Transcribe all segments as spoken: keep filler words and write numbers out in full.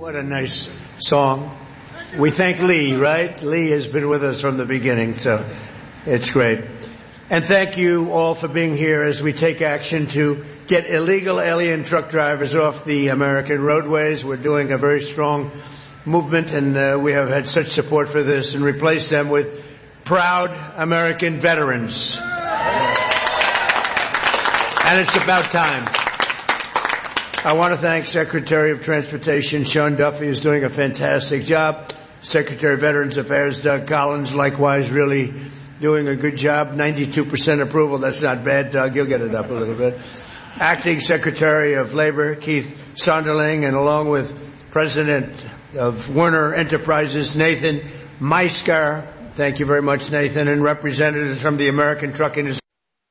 What a nice song. We thank Lee, right? Lee has been with us from the beginning, so it's great. And thank you all for being here as we take action to get illegal alien truck drivers off the American roadways. We're doing a very strong movement, and uh, we have had such support for this, and replace them with proud American veterans. And it's about time. I want to thank Secretary of Transportation Sean Duffy, who's doing a fantastic job. Secretary of Veterans Affairs Doug Collins, likewise, really doing a good job. ninety-two percent approval. That's not bad, Doug. You'll get it up a little bit. Acting Secretary of Labor Keith Sonderling, and along with President of Werner Enterprises Nathan Meiskar. Thank you very much, Nathan, and representatives from the American Truck Industry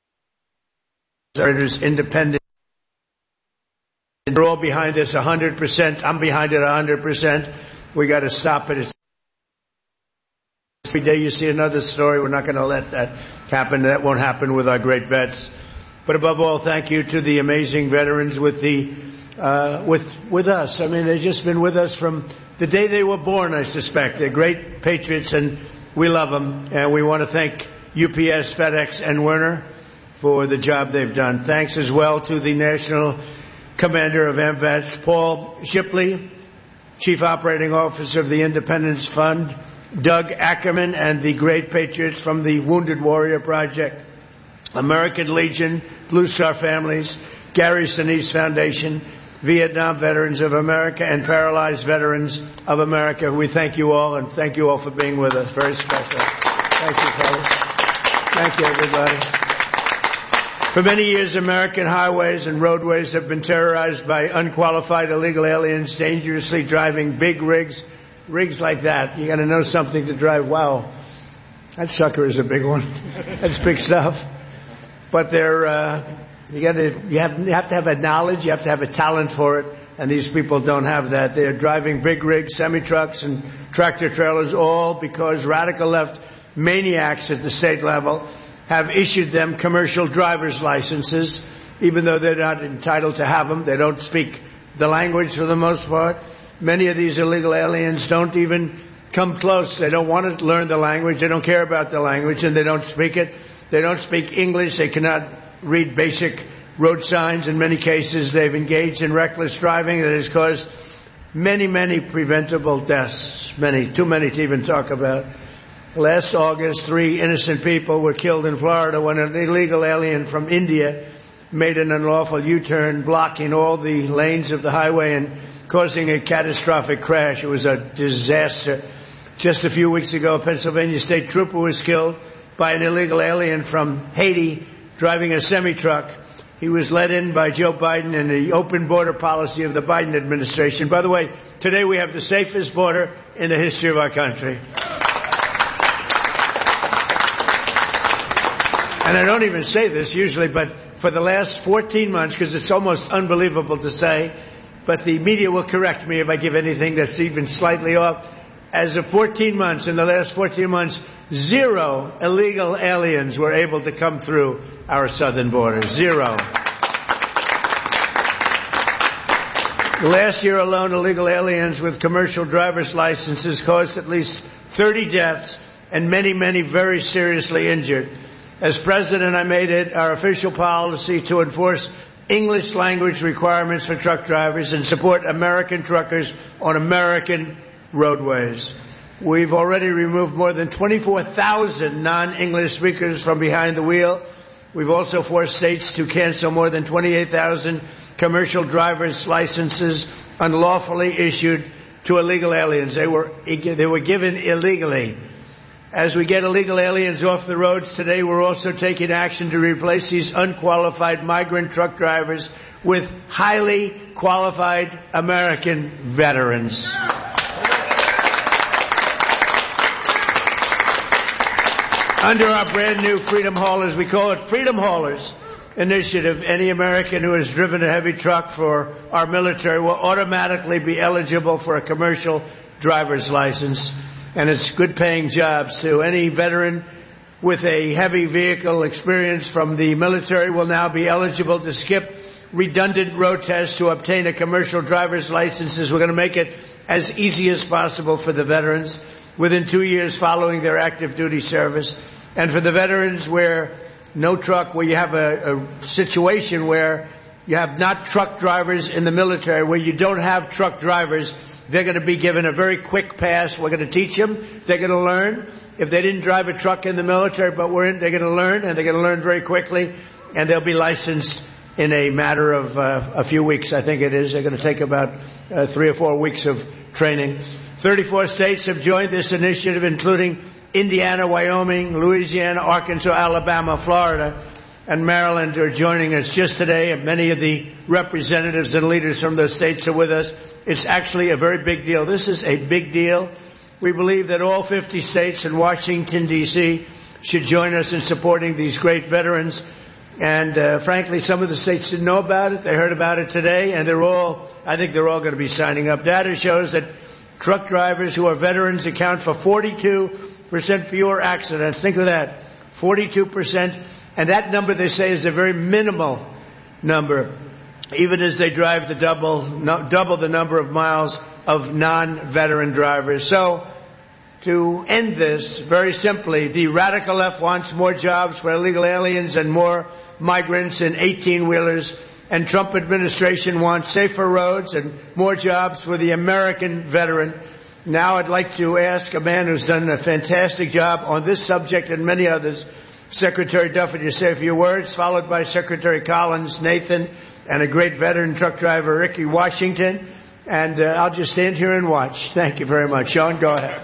Independent. We're all behind this one hundred percent. I'm behind it one hundred percent. We got to stop it. Every day you see another story. We're not going to let that happen. That won't happen with our great vets. But above all, thank you to the amazing veterans with the uh, with with us. I mean, they've just been with us from the day they were born, I suspect. They're great patriots, and we love them. And we want to thank U P S, FedEx, and Werner for the job they've done. Thanks as well to the National Commander of AMVETS, Paul Shipley, Chief Operating Officer of the Independence Fund, Doug Ackerman, and the great patriots from the Wounded Warrior Project, American Legion, Blue Star Families, Gary Sinise Foundation, Vietnam Veterans of America, and Paralyzed Veterans of America. We thank you all, and thank you all for being with us. Very special. Thank you, fellas. Thank you, everybody. For many years, American highways and roadways have been terrorized by unqualified illegal aliens dangerously driving big rigs. Rigs like that. You got to know something to drive. Wow, that sucker is a big one. That's big stuff. But they're uh, you got to you have you have to have a knowledge. You have to have a talent for it. And these people don't have that. They're driving big rigs, semi trucks, and tractor trailers, all because radical left maniacs at the state level have issued them commercial driver's licenses, even though they're not entitled to have them. They don't speak the language for the most part. Many of these illegal aliens don't even come close. They don't want to learn the language. They don't care about the language, and they don't speak it. They don't speak English. They cannot read basic road signs. In many cases, they've engaged in reckless driving that has caused many, many preventable deaths. Many, too many to even talk about. Last August, three innocent people were killed in Florida when an illegal alien from India made an unlawful U-turn, blocking all the lanes of the highway and causing a catastrophic crash. It was a disaster. Just a few weeks ago, a Pennsylvania state trooper was killed by an illegal alien from Haiti driving a semi-truck. He was let in by Joe Biden and the open border policy of the Biden administration. By the way, today we have the safest border in the history of our country. And I don't even say this usually, but for the last fourteen months, because it's almost unbelievable to say, but the media will correct me if I give anything that's even slightly off. As of fourteen months, in the last fourteen months, zero illegal aliens were able to come through our southern border. Zero. Last year alone, illegal aliens with commercial driver's licenses caused at least thirty deaths and many, many very seriously injured. As president, I made it our official policy to enforce English language requirements for truck drivers and support American truckers on American roadways. We've already removed more than twenty-four thousand non-English speakers from behind the wheel. We've also forced states to cancel more than twenty-eight thousand commercial driver's licenses unlawfully issued to illegal aliens. They were, they were given illegally. As we get illegal aliens off the roads today, we're also taking action to replace these unqualified migrant truck drivers with highly qualified American veterans. Under our brand new Freedom Haulers, we call it Freedom Haulers initiative, any American who has driven a heavy truck for our military will automatically be eligible for a commercial driver's license. And it's good paying jobs too. Any veteran with a heavy vehicle experience from the military will now be eligible to skip redundant road tests to obtain a commercial driver's license. We're going to make it as easy as possible for the veterans within two years following their active duty service. And for the veterans where no truck, where you have a, a situation where you have not truck drivers in the military, where you don't have truck drivers, they're going to be given a very quick pass. We're going to teach them. They're going to learn. If they didn't drive a truck in the military, but we're in, they're going to learn, and they're going to learn very quickly, and they'll be licensed in a matter of uh, a few weeks, I think it is. They're going to take about uh, three or four weeks of training. thirty-four states have joined this initiative, including Indiana, Wyoming, Louisiana, Arkansas, Alabama, Florida, and Maryland are joining us just today, and many of the representatives and leaders from those states are with us. It's actually a very big deal. This is a big deal. We believe that all fifty states and Washington, D C should join us in supporting these great veterans. And uh, frankly, some of the states didn't know about it. They heard about it today, and they're all, I think they're all going to be signing up. Data shows that truck drivers who are veterans account for forty-two percent fewer accidents. Think of that, forty-two percent. And that number, they say, is a very minimal number, even as they drive the double, no, double the number of miles of non-veteran drivers. So, to end this, very simply, the radical left wants more jobs for illegal aliens and more migrants in eighteen-wheelers, and Trump administration wants safer roads and more jobs for the American veteran. Now I'd like to ask a man who's done a fantastic job on this subject and many others, Secretary Duffy, to say a few words, followed by Secretary Collins, Nathan, and a great veteran truck driver, Ricky Washington. And uh, I'll just stand here and watch. Thank you very much. Sean, go ahead.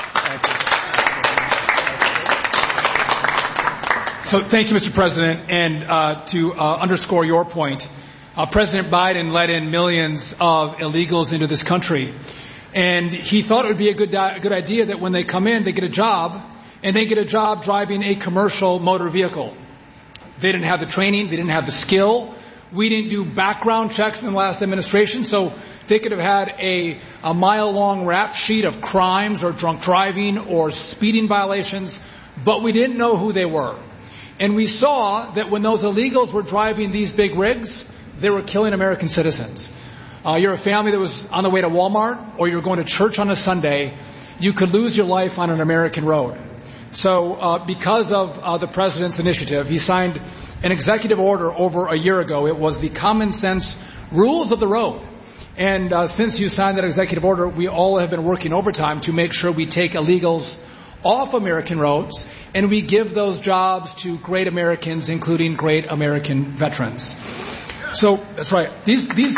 So thank you, Mister President. And uh, to uh, underscore your point, uh, President Biden let in millions of illegals into this country. And he thought it would be a good, a good idea that when they come in, they get a job, and they get a job driving a commercial motor vehicle. They didn't have the training. They didn't have the skill. We didn't do background checks in the last administration, so they could have had a, a mile-long rap sheet of crimes or drunk driving or speeding violations, but we didn't know who they were. And we saw that when those illegals were driving these big rigs, they were killing American citizens. Uh, you're a family that was on the way to Walmart, or you're going to church on a Sunday, you could lose your life on an American road. So uh, because of uh, the President's initiative, he signed an executive order over a year ago. It was the Common Sense Rules of the Road. And uh, since you signed that executive order, we all have been working overtime to make sure we take illegals off American roads, and we give those jobs to great Americans, including great American veterans. So that's right. These these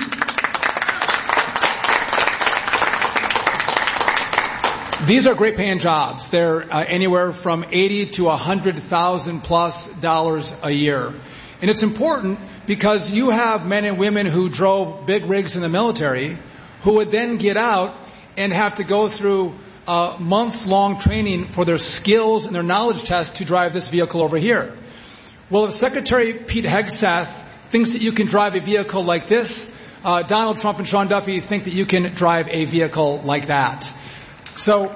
these are great paying jobs. They're uh, anywhere from eighty to a hundred thousand plus dollars a year, and it's important because you have men and women who drove big rigs in the military, who would then get out and have to go through Uh, months-long training for their skills and their knowledge test to drive this vehicle over here. Well, if Secretary Pete Hegseth thinks that you can drive a vehicle like this, uh, Donald Trump and Sean Duffy think that you can drive a vehicle like that. So,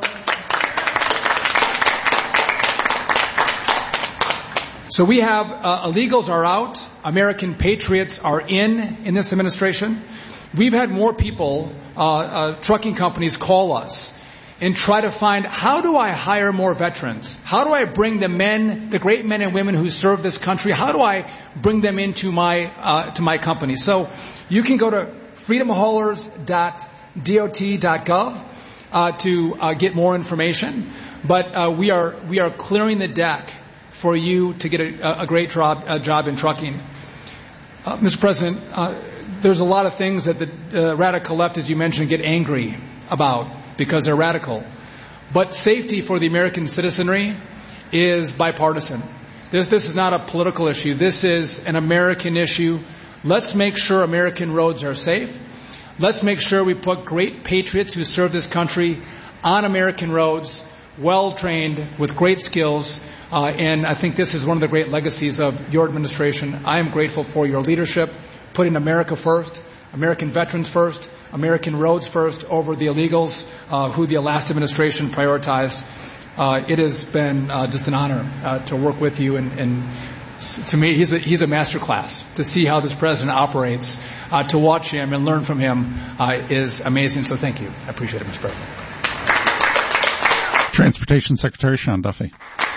so we have uh, illegals are out, American patriots are in in this administration. We've had more people, uh, uh, trucking companies call us and try to find, how do I hire more veterans? How do I bring the men, the great men and women who serve this country, how do I bring them into my, uh, to my company? So you can go to freedom haulers dot dot dot gov, uh, to, uh, get more information. But, uh, we are, we are clearing the deck for you to get a, a great job, a job in trucking. Uh, Mister President, uh, there's a lot of things that the uh, radical left, as you mentioned, get angry about, because they're radical. But safety for the American citizenry is bipartisan. This, this is not a political issue. This is an American issue. Let's make sure American roads are safe. Let's make sure we put great patriots who serve this country on American roads, well-trained, with great skills. Uh, and I think this is one of the great legacies of your administration. I am grateful for your leadership, putting America first, American veterans first, American roads first over the illegals, uh, who the last administration prioritized. Uh, it has been uh, just an honor uh, to work with you and, and To me, he's a, he's a master class. To see how this president operates, uh, to watch him and learn from him uh, is amazing. So thank you. I appreciate it, Mister President. Transportation Secretary Sean Duffy.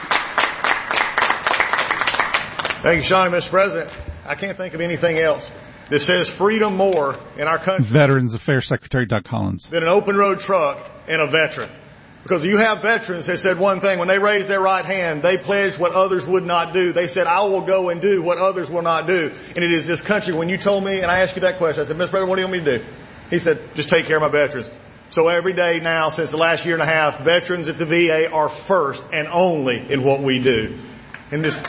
Thank you, Sean. Mister President, I can't think of anything else that says freedom more in our country. Veterans Affairs Secretary Doug Collins. Than an open road truck and a veteran. Because you have veterans that said one thing. When they raised their right hand, they pledged what others would not do. They said, I will go and do what others will not do. And it is this country. When you told me, and I asked you that question, I said, Mister President, what do you want me to do? He said, just take care of my veterans. So every day now, since the last year and a half, veterans at the V A are first and only in what we do. And this.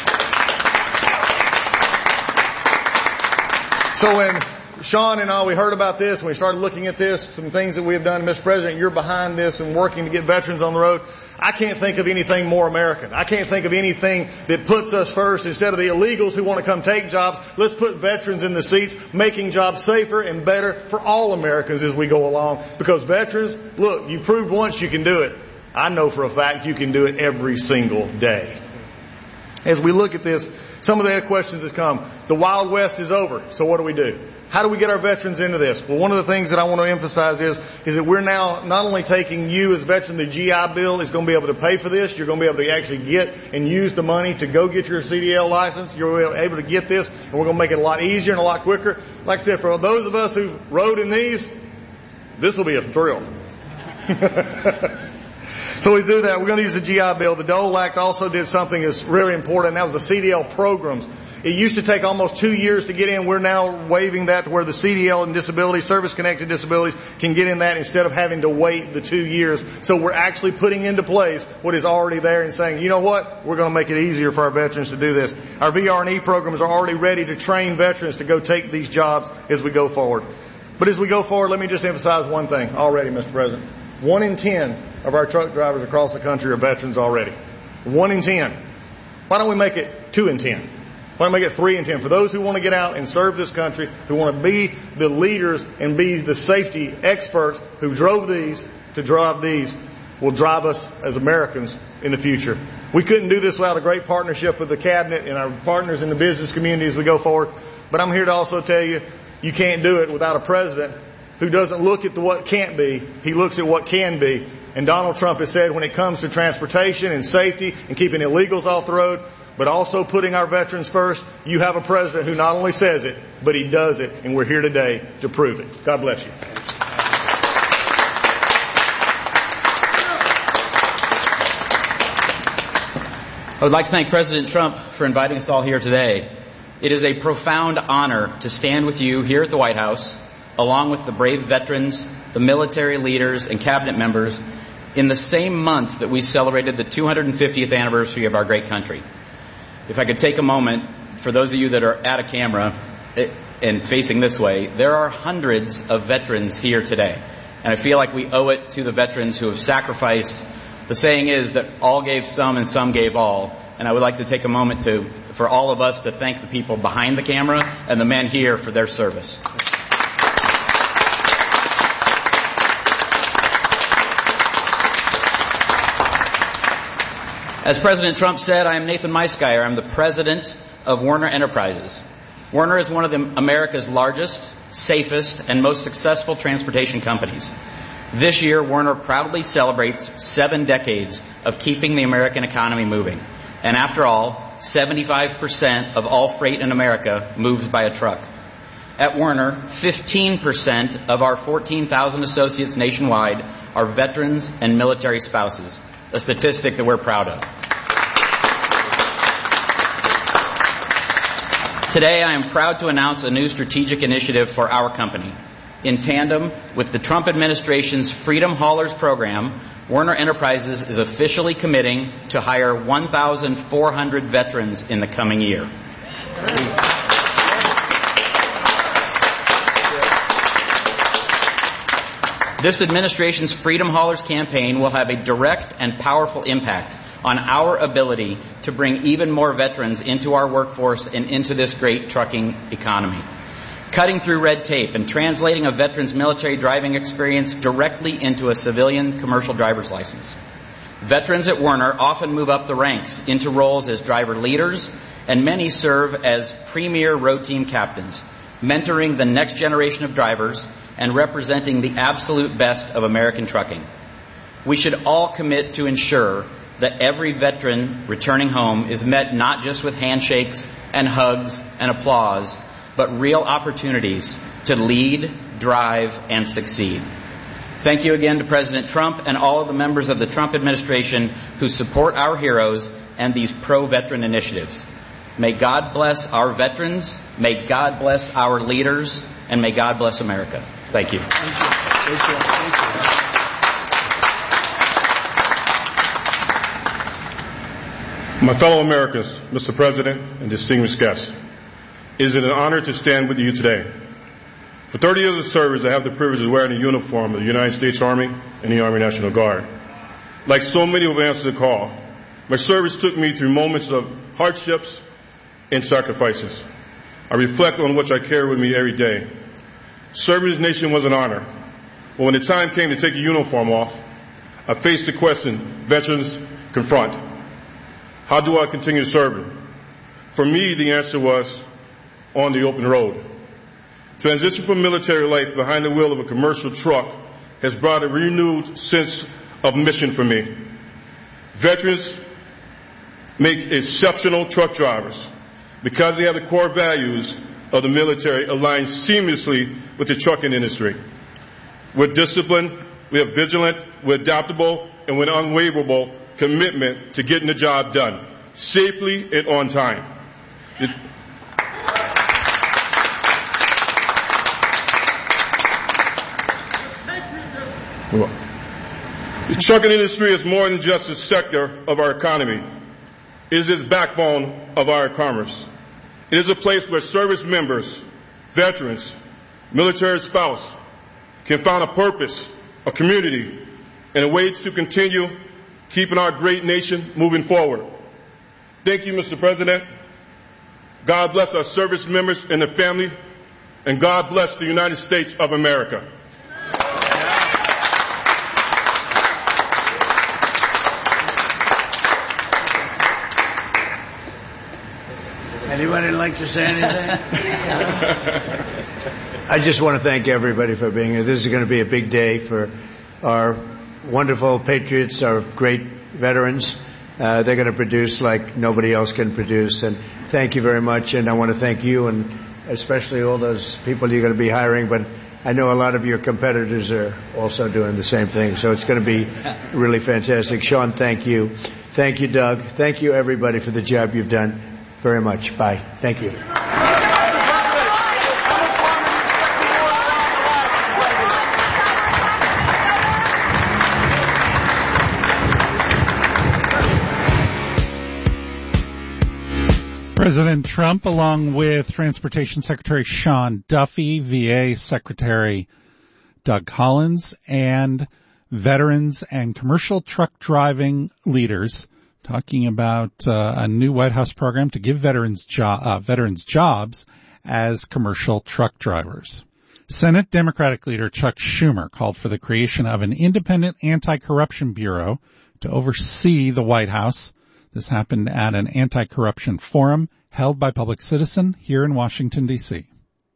So when Sean and I, we heard about this, and we started looking at this, some things that we have done, Mister President, you're behind this and working to get veterans on the road. I can't think of anything more American. I can't think of anything that puts us first. Instead of the illegals who want to come take jobs, let's put veterans in the seats, making jobs safer and better for all Americans as we go along. Because veterans, look, you proved once you can do it. I know for a fact you can do it every single day. As we look at this, some of the questions that come. The Wild West is over, so what do we do? How do we get our veterans into this? Well, one of the things that I want to emphasize is, is that we're now not only taking you as veterans, the G I Bill is going to be able to pay for this. You're going to be able to actually get and use the money to go get your C D L license. You're able to get this, and we're going to make it a lot easier and a lot quicker. Like I said, for those of us who rode in these, this will be a thrill. So we do that. We're going to use the G I Bill. The Dole Act also did something that's really important, and that was the C D L programs. It used to take almost two years to get in. We're now waiving that to where the C D L and disability, service-connected disabilities, can get in that instead of having to wait the two years. So we're actually putting into place what is already there and saying, you know what? We're going to make it easier for our veterans to do this. Our V R and E programs are already ready to train veterans to go take these jobs as we go forward. But as we go forward, let me just emphasize one thing already, Mister President. One in ten of our truck drivers across the country are veterans already. One in ten. Why don't we make it two in ten? Why don't we make it three in ten? For those who want to get out and serve this country, who want to be the leaders and be the safety experts who drove these to drive these, will drive us as Americans in the future. We couldn't do this without a great partnership with the Cabinet and our partners in the business community as we go forward. But I'm here to also tell you, you can't do it without a president who doesn't look at the what can't be. He looks at what can be. And Donald Trump has said when it comes to transportation and safety and keeping illegals off the road, but also putting our veterans first, you have a president who not only says it, but he does it. And we're here today to prove it. God bless you. I would like to thank President Trump for inviting us all here today. It is a profound honor to stand with you here at the White House, along with the brave veterans, the military leaders, and cabinet members, in the same month that we celebrated the two hundred fiftieth anniversary of our great country. If I could take a moment, for those of you that are at a camera and facing this way, there are hundreds of veterans here today. And I feel like we owe it to the veterans who have sacrificed. The saying is that all gave some and some gave all. And I would like to take a moment to, for all of us to thank the people behind the camera and the men here for their service. As President Trump said, I am Nathan Maiskeier. I'm the president of Werner Enterprises. Werner is one of the, America's largest, safest, and most successful transportation companies. This year, Werner proudly celebrates seven decades of keeping the American economy moving. And after all, seventy-five percent of all freight in America moves by a truck. At Werner, fifteen percent of our fourteen thousand associates nationwide are veterans and military spouses, a statistic that we're proud of. Today, I am proud to announce a new strategic initiative for our company. In tandem with the Trump administration's Freedom Haulers program, Werner Enterprises is officially committing to hire one thousand four hundred veterans in the coming year. This administration's Freedom Haulers campaign will have a direct and powerful impact on our ability to bring even more veterans into our workforce and into this great trucking economy. Cutting through red tape and translating a veteran's military driving experience directly into a civilian commercial driver's license. Veterans at Werner often move up the ranks into roles as driver leaders and many serve as premier road team captains, mentoring the next generation of drivers and representing the absolute best of American trucking. We should all commit to ensure that every veteran returning home is met not just with handshakes and hugs and applause, but real opportunities to lead, drive, and succeed. Thank you again to President Trump and all of the members of the Trump administration who support our heroes and these pro-veteran initiatives. May God bless our veterans, may God bless our leaders, and may God bless America. Thank you. Thank you. Thank you. Thank you. My fellow Americans, Mister President, and distinguished guests, it is an honor to stand with you today. For thirty years of service, I have the privilege of wearing the uniform of the United States Army and the Army National Guard. Like so many who have answered the call, my service took me through moments of hardships and sacrifices. I reflect on which I carry with me every day. Serving this nation was an honor, but when the time came to take the uniform off, I faced the question veterans confront. How do I continue serving? For me, the answer was on the open road. Transition from military life behind the wheel of a commercial truck has brought a renewed sense of mission for me. Veterans make exceptional truck drivers because they have the core values of the military aligned seamlessly with the trucking industry. We're disciplined, we're vigilant, we're adaptable, and with unwavering commitment to getting the job done safely and on time. It, The trucking industry is more than just a sector of our economy. It is its backbone of our commerce. It is a place where service members, veterans, military spouse can find a purpose, a community, and a way to continue keeping our great nation moving forward. Thank you, Mister President. God bless our service members and their family, and God bless the United States of America. Anybody like to say anything? I just want to thank everybody for being here. This is going to be a big day for our wonderful patriots, our great veterans. Uh, they're going to produce like nobody else can produce. And thank you very much. And I want to thank you and especially all those people you're going to be hiring. But I know a lot of your competitors are also doing the same thing. So it's going to be really fantastic. Sean, thank you. Thank you, Doug. Thank you, everybody, for the job you've done. Very much. Bye. Thank you. President Trump, along with Transportation Secretary Sean Duffy, V A Secretary Doug Collins, and veterans and commercial truck driving leaders, talking about uh, a new White House program to give veterans, jo- uh, veterans jobs as commercial truck drivers. Senate Democratic leader Chuck Schumer called for the creation of an independent anti-corruption bureau to oversee the White House. This happened at an anti-corruption forum held by Public Citizen here in Washington, D C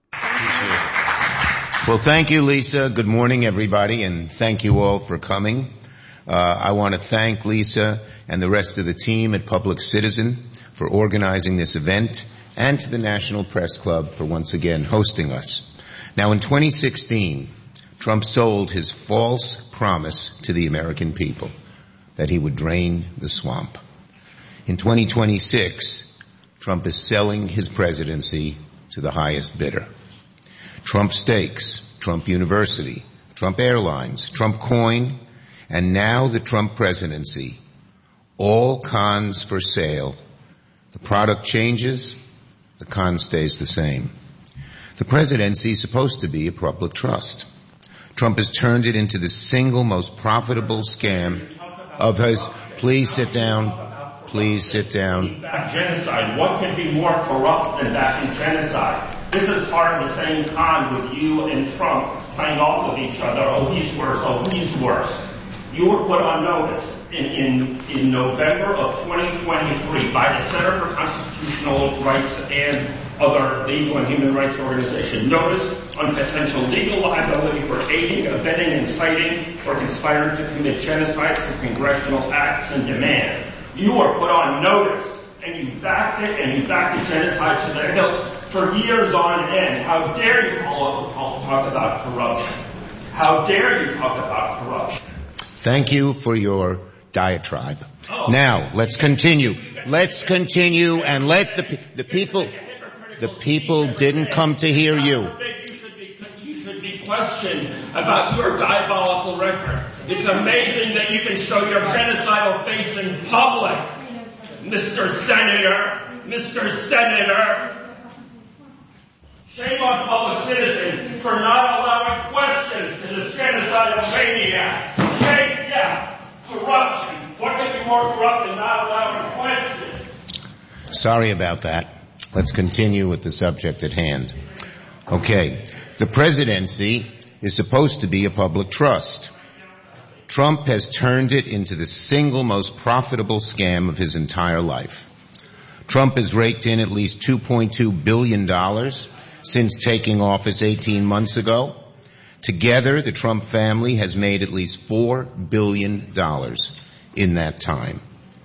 Well, thank you, Lisa. Good morning, everybody, and thank you all for coming. Uh, I want to thank Lisa and the rest of the team at Public Citizen for organizing this event, and to the National Press Club for once again hosting us. Now, in twenty sixteen, Trump sold his false promise to the American people that he would drain the swamp. In twenty twenty-six, Trump is selling his presidency to the highest bidder. Trump Steaks, Trump University, Trump Airlines, Trump Coin, and now the Trump presidency, all cons for sale. The product changes, the con stays the same. The presidency is supposed to be a public trust. Trump has turned it into the single most profitable scam of his... Please sit down. Please sit down. Genocide. What could be more corrupt than that in genocide? This is part of the same con with you and Trump playing off with each other. Oh, he's worse. Oh, he's worse. You were put on notice. in, in, in November of twenty twenty-three by the Center for Constitutional Rights and other legal and human rights organizations. Notice on potential legal liability for aiding, abetting, inciting, or conspiring to commit genocide through congressional acts and demand. You were put on notice, and you backed it, and you backed the genocide to the hills for years on end. How dare you call, call, talk about corruption? How dare you talk about corruption? Thank you for your diatribe. Oh. Now, let's continue. Let's continue and let the, the people, the people didn't come to hear you. You should be questioned about your diabolical record. It's amazing that you can show your genocidal face in public, Mister Senator, Mister Senator. Shame on Public Citizen for not allowing questions to this genocidal maniac. Shame, yeah, corruption. What could be more corrupt than not allowing questions? Sorry about that. Let's continue with the subject at hand. Okay. The presidency is supposed to be a public trust. Trump has turned it into the single most profitable scam of his entire life. Trump has raked in at least two point two billion dollars since taking office eighteen months ago. Together, the Trump family has made at least four billion dollars in that time.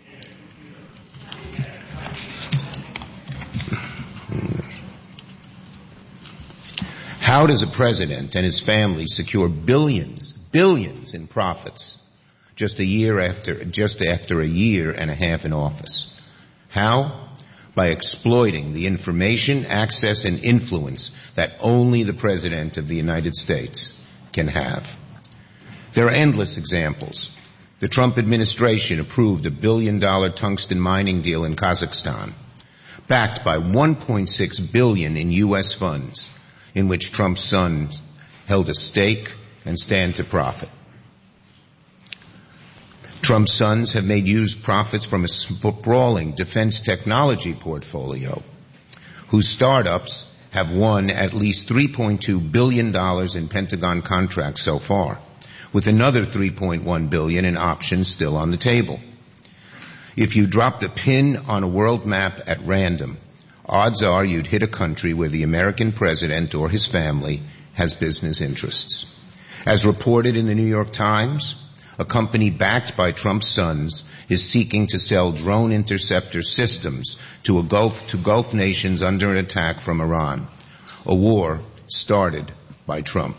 How does a president and his family secure billions, billions in profits just a year after, just after a year and a half in office? How? By exploiting the information, access, and influence that only the President of the United States can have. There are endless examples. The Trump administration approved a billion-dollar tungsten mining deal in Kazakhstan, backed by one point six billion dollars in U S funds, in which Trump's sons held a stake and stand to profit. Trump's sons have made huge profits from a sprawling defense technology portfolio, whose startups have won at least three point two billion dollars in Pentagon contracts so far, with another three point one billion dollars in options still on the table. If you dropped a pin on a world map at random, odds are you'd hit a country where the American president or his family has business interests. As reported in the New York Times, a company backed by Trump's sons is seeking to sell drone interceptor systems to a Gulf, to Gulf nations under attack from Iran, a war started by Trump.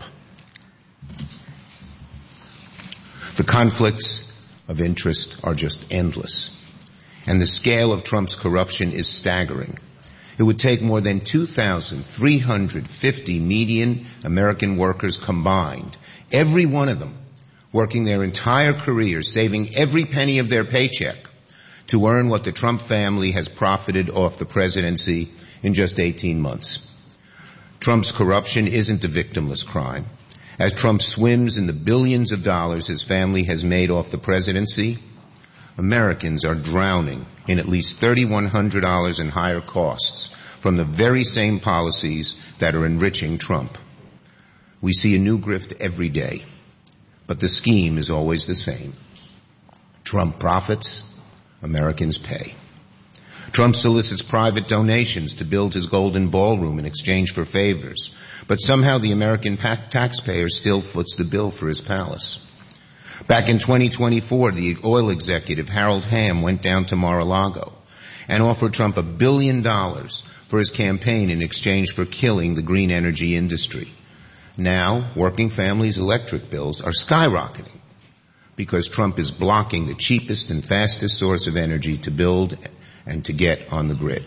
The conflicts of interest are just endless, and the scale of Trump's corruption is staggering. It would take more than two thousand three hundred fifty median American workers combined, every one of them working their entire career, saving every penny of their paycheck, to earn what the Trump family has profited off the presidency in just eighteen months. Trump's corruption isn't a victimless crime. As Trump swims in the billions of dollars his family has made off the presidency, Americans are drowning in at least three thousand one hundred dollars in higher costs from the very same policies that are enriching Trump. We see a new grift every day, but the scheme is always the same. Trump profits, Americans pay. Trump solicits private donations to build his golden ballroom in exchange for favors, but somehow the American taxpayer still foots the bill for his palace. Back in twenty twenty-four, the oil executive Harold Hamm went down to Mar-a-Lago and offered Trump a billion dollars for his campaign in exchange for killing the green energy industry. Now, working families' electric bills are skyrocketing because Trump is blocking the cheapest and fastest source of energy to build and to get on the grid.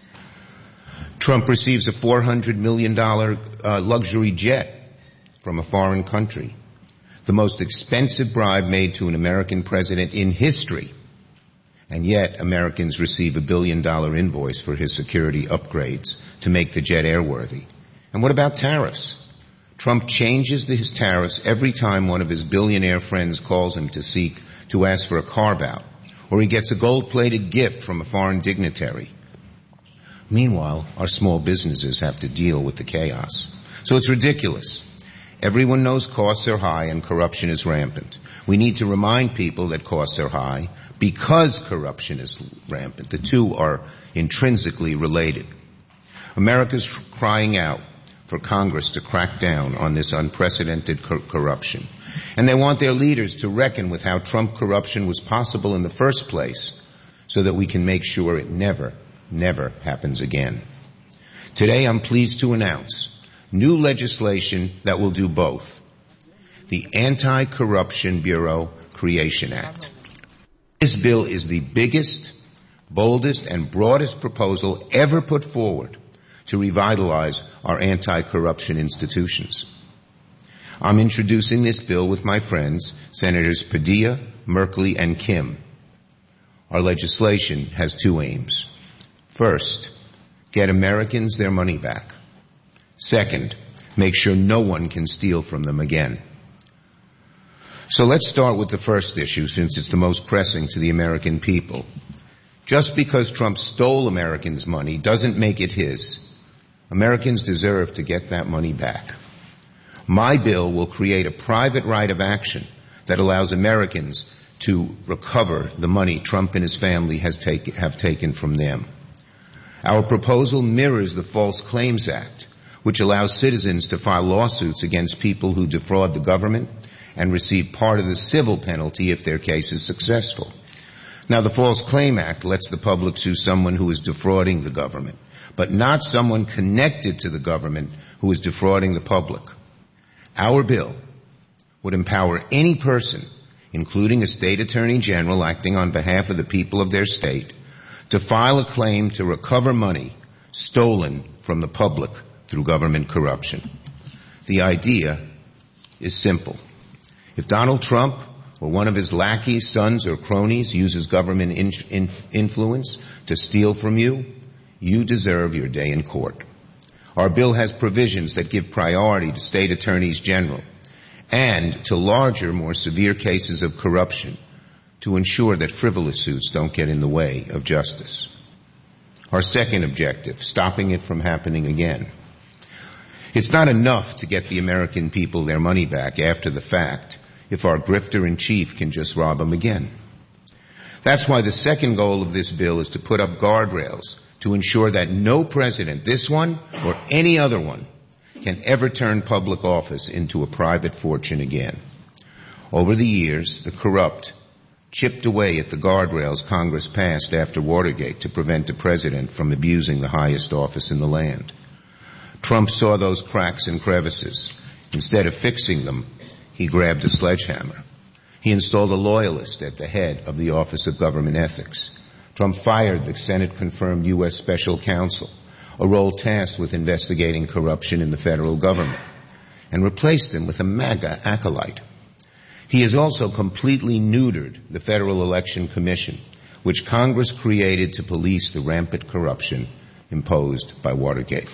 Trump receives a four hundred million dollars uh, luxury jet from a foreign country, the most expensive bribe made to an American president in history. And yet, Americans receive a billion dollar invoice for his security upgrades to make the jet airworthy. And what about tariffs? Trump changes his tariffs every time one of his billionaire friends calls him to seek to ask for a carve-out, or he gets a gold-plated gift from a foreign dignitary. Meanwhile, our small businesses have to deal with the chaos. So it's ridiculous. Everyone knows costs are high and corruption is rampant. We need to remind people that costs are high because corruption is rampant. The two are intrinsically related. America's crying out for Congress to crack down on this unprecedented cor- corruption. And they want their leaders to reckon with how Trump corruption was possible in the first place so that we can make sure it never, never happens again. Today I'm pleased to announce new legislation that will do both. The Anti-Corruption Bureau Creation Act. This bill is the biggest, boldest, and broadest proposal ever put forward to revitalize our anti-corruption institutions. I'm introducing this bill with my friends, Senators Padilla, Merkley, and Kim. Our legislation has two aims. First, get Americans their money back. Second, make sure no one can steal from them again. So let's start with the first issue, since it's the most pressing to the American people. Just because Trump stole Americans' money doesn't make it his. Americans deserve to get that money back. My bill will create a private right of action that allows Americans to recover the money Trump and his family has take, have taken from them. Our proposal mirrors the False Claims Act, which allows citizens to file lawsuits against people who defraud the government and receive part of the civil penalty if their case is successful. Now, the False Claim Act lets the public sue someone who is defrauding the government, but not someone connected to the government who is defrauding the public. Our bill would empower any person, including a state attorney general acting on behalf of the people of their state, to file a claim to recover money stolen from the public through government corruption. The idea is simple. If Donald Trump or one of his lackeys, sons, or cronies uses government in, in, influence to steal from you, you deserve your day in court. Our bill has provisions that give priority to state attorneys general and to larger, more severe cases of corruption to ensure that frivolous suits don't get in the way of justice. Our second objective, stopping it from happening again. It's not enough to get the American people their money back after the fact if our grifter-in-chief can just rob them again. That's why the second goal of this bill is to put up guardrails to ensure that no president, this one or any other one, can ever turn public office into a private fortune again. Over the years, the corrupt chipped away at the guardrails Congress passed after Watergate to prevent a president from abusing the highest office in the land. Trump saw those cracks and crevices. Instead of fixing them, he grabbed a sledgehammer. He installed a loyalist at the head of the Office of Government Ethics. Trump fired the Senate-confirmed U S Special Counsel, a role tasked with investigating corruption in the federal government, and replaced him with a MAGA acolyte. He has also completely neutered the Federal Election Commission, which Congress created to police the rampant corruption imposed by Watergate.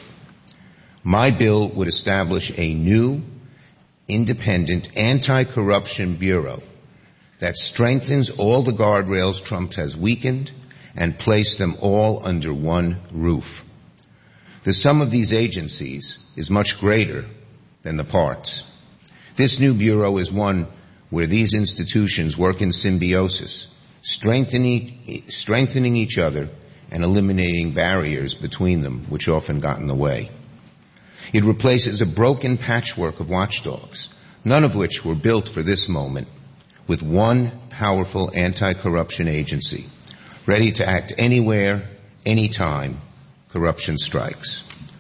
My bill would establish a new, independent anti-corruption bureau that strengthens all the guardrails Trump has weakened and place them all under one roof. The sum of these agencies is much greater than the parts. This new bureau is one where these institutions work in symbiosis, strengthening, strengthening each other and eliminating barriers between them, which often got in the way. It replaces a broken patchwork of watchdogs, none of which were built for this moment, with one powerful anti-corruption agency, ready to act anywhere, anytime corruption strikes.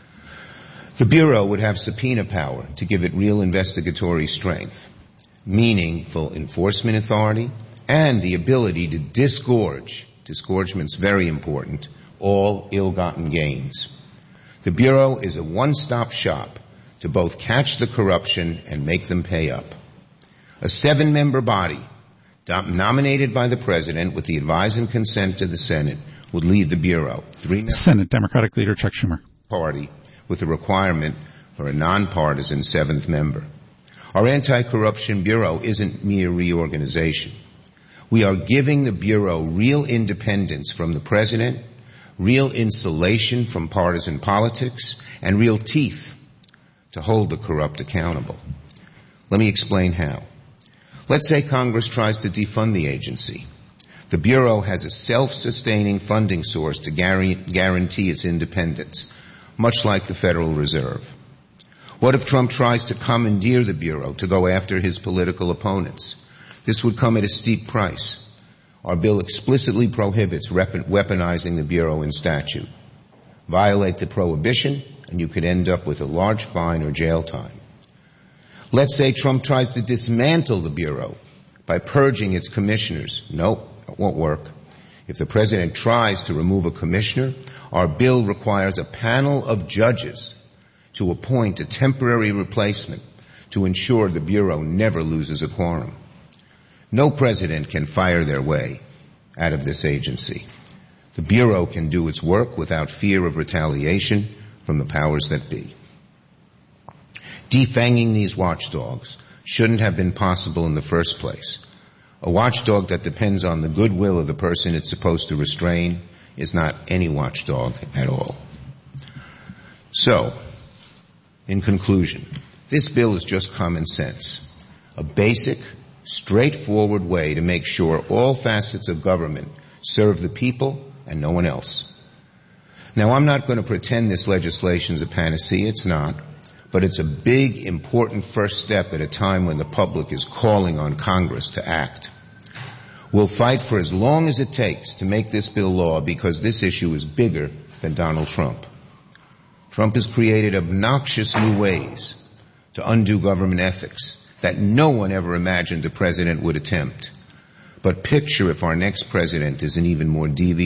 The Bureau would have subpoena power to give it real investigatory strength, meaningful enforcement authority, and the ability to disgorge, disgorgement's very important, all ill-gotten gains. The Bureau is a one-stop shop to both catch the corruption and make them pay up. A seven-member body nominated by the President with the advice and consent of the Senate would lead the Bureau. Three Senate Democratic Leader Chuck Schumer. Party with a requirement for a nonpartisan seventh member. Our Anti-Corruption Bureau isn't mere reorganization. We are giving the Bureau real independence from the President, real insulation from partisan politics, and real teeth to hold the corrupt accountable. Let me explain how. Let's say Congress tries to defund the agency. The Bureau has a self-sustaining funding source to guarantee its independence, much like the Federal Reserve. What if Trump tries to commandeer the Bureau to go after his political opponents? This would come at a steep price. Our bill explicitly prohibits weaponizing the Bureau in statute. Violate the prohibition, and you could end up with a large fine or jail time. Let's say Trump tries to dismantle the Bureau by purging its commissioners. Nope, that won't work. If the president tries to remove a commissioner, our bill requires a panel of judges to appoint a temporary replacement to ensure the Bureau never loses a quorum. No president can fire their way out of this agency. The Bureau can do its work without fear of retaliation from the powers that be. Defanging these watchdogs shouldn't have been possible in the first place. A watchdog that depends on the goodwill of the person it's supposed to restrain is not any watchdog at all. So, in conclusion, this bill is just common sense, a basic, straightforward way to make sure all facets of government serve the people and no one else. Now, I'm not going to pretend this legislation is a panacea. It's not. But it's a big, important first step at a time when the public is calling on Congress to act. We'll fight for as long as it takes to make this bill law because this issue is bigger than Donald Trump. Trump has created obnoxious new ways to undo government ethics that no one ever imagined a president would attempt. But picture if our next president is an even more devious